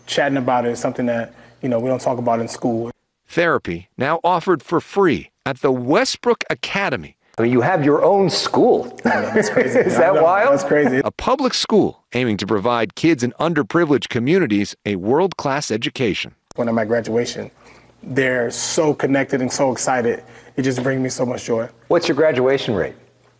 chatting about it is something that, we don't talk about in school. Therapy now offered for free at the Westbrook Academy. I mean, you have your own school. That's crazy. Is that wild? That's crazy. A public school aiming to provide kids in underprivileged communities a world-class education. When I'm at graduation, they're so connected and so excited. It just brings me so much joy. What's your graduation rate?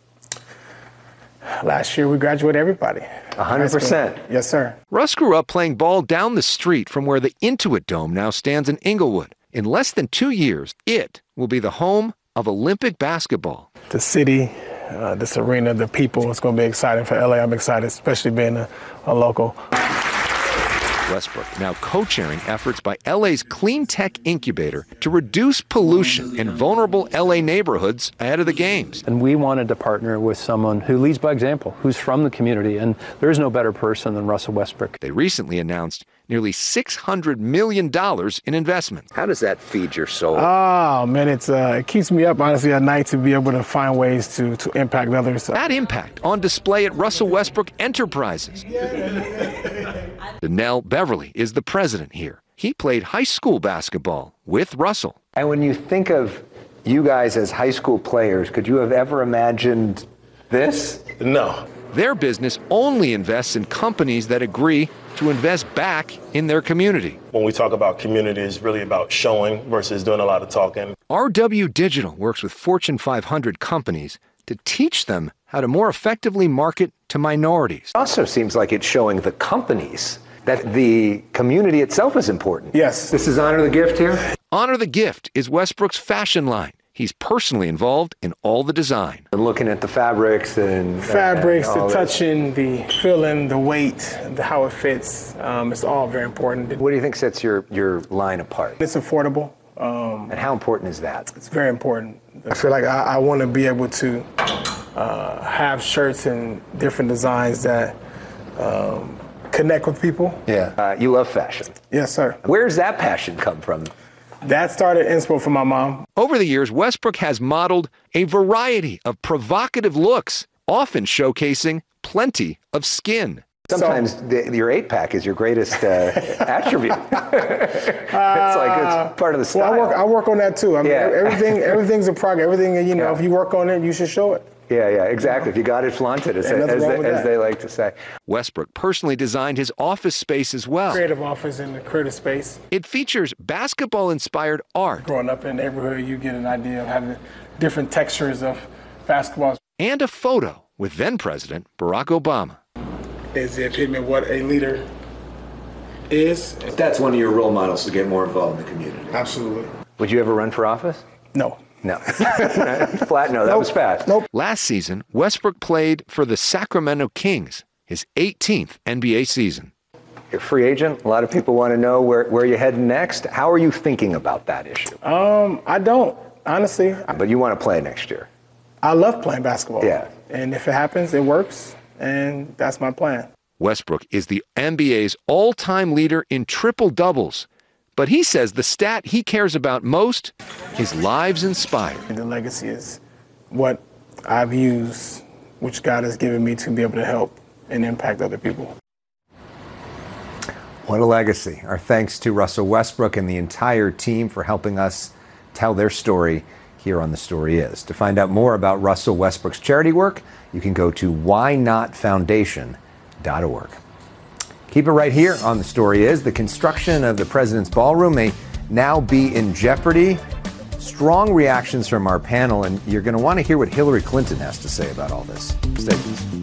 Last year, we graduated everybody. 100%. Yes, sir. Russ grew up playing ball down the street from where the Intuit Dome now stands in Inglewood. In less than 2 years, it will be the home of Olympic basketball. The city, this arena, the people, it's going to be exciting for LA. I'm excited, especially being a local. Westbrook now co-chairing efforts by LA's Clean Tech Incubator to reduce pollution in vulnerable LA neighborhoods ahead of the games. And we wanted to partner with someone who leads by example, who's from the community, and there's no better person than Russell Westbrook. They recently announced nearly $600 million in investment. How does that feed your soul? Oh, man, it keeps me up, honestly, at night to be able to find ways to impact others. That impact on display at Russell Westbrook Enterprises. Danell Beverly is the president here. He played high school basketball with Russell. And when you think of you guys as high school players, could you have ever imagined this? No. Their business only invests in companies that agree to invest back in their community. When we talk about community, it's really about showing versus doing a lot of talking. RW Digital works with Fortune 500 companies to teach them how to more effectively market to minorities. It also seems like it's showing the companies that the community itself is important. Yes. This is Honor the Gift here? Honor the Gift is Westbrook's fashion line. He's personally involved in all the design. And looking at the fabrics and... the touching, the feeling, the weight, how it fits, it's all very important. What do you think sets your line apart? It's affordable. And how important is that? It's very important. I feel like I want to be able to have shirts and different designs that connect with people. Yeah. You love fashion. Yes, sir. Where does that passion come from? That started inspo from my mom. Over the years, Westbrook has modeled a variety of provocative looks, often showcasing plenty of skin. Sometimes your 8-pack is your greatest attribute. It's part of the style. Well, I work on that too. I mean, everything's a progress. Everything, if you work on it, you should show it. Yeah, exactly. If you got it, flaunt it, as they like to say. Westbrook personally designed his office space as well. Creative office in the creative space. It features basketball-inspired art. Growing up in the neighborhood, you get an idea of having different textures of basketball. And a photo with then-President Barack Obama. Is the epitome of what a leader is. That's one of your role models to get more involved in the community. Absolutely. Would you ever run for office? No. No. Flat no. That was fast. Nope. Last season, Westbrook played for the Sacramento Kings, his 18th NBA season. You're a free agent. A lot of people want to know where you're heading next. How are you thinking about that issue? I don't, honestly. But you want to play next year? I love playing basketball. Yeah. And if it happens, it works. And that's my plan. Westbrook is the NBA's all-time leader in triple-doubles. But he says the stat he cares about most is lives inspired. The legacy is what I've used, which God has given me to be able to help and impact other people. What a legacy. Our thanks to Russell Westbrook and the entire team for helping us tell their story here on The Story Is. To find out more about Russell Westbrook's charity work, you can go to whynotfoundation.org. Keep it right here on The Story Is. The construction of the President's Ballroom may now be in jeopardy. Strong reactions from our panel, and you're going to want to hear what Hillary Clinton has to say about all this. Stay tuned.